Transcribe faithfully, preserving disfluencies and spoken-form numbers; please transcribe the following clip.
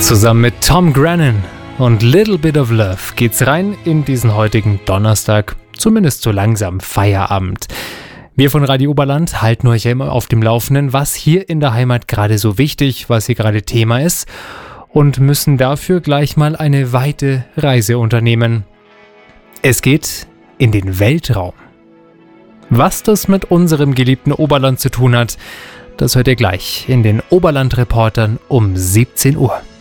Zusammen mit Tom Grennan und Little Bit of Love geht's rein in diesen heutigen Donnerstag, zumindest so langsam Feierabend. Wir von Radio Oberland halten euch ja immer auf dem Laufenden, was hier in der Heimat gerade so wichtig, was hier gerade Thema ist, und müssen dafür gleich mal eine weite Reise unternehmen. Es geht in den Weltraum. Was das mit unserem geliebten Oberland zu tun hat, das hört ihr gleich in den Oberland-Reportern um siebzehn Uhr.